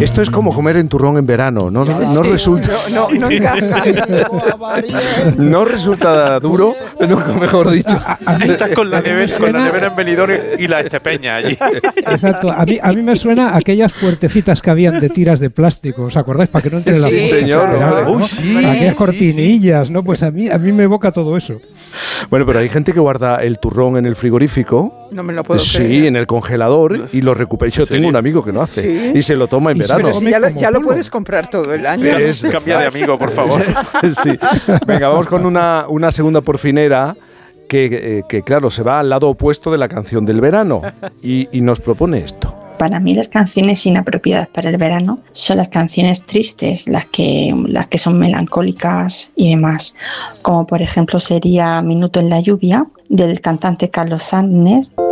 Esto es como comer en turrón en verano, no resulta... No encaja. No resulta duro, nunca mejor dicho. Estás con la nevera en Benidorm y la Estepeña allí. Exacto, a mí me suena a aquellas puertecitas que habían de tiras de plástico, ¿os acordáis? Para que no entre la Sí, señor. ¿no? Uy, sí. Aquellas cortinillas, ¿no? Pues a mí me evoca todo eso. Bueno, pero hay gente que guarda el turrón en el frigorífico. No me lo puedo Sí, creer. en el congelador y lo recupera. Yo tengo un amigo que lo hace ¿Sí? y se lo toma en Y se verano. Pero si ya lo como polvo. puedes comprar todo el año. Cambia de amigo, por favor. Sí. Venga, vamos con una segunda porfinera que claro, se va al lado opuesto de la canción del verano y nos propone esto. Para mí las canciones inapropiadas para el verano son las canciones tristes, las que son melancólicas y demás, como por ejemplo sería Minuto en la lluvia del cantante Carlos Sánchez.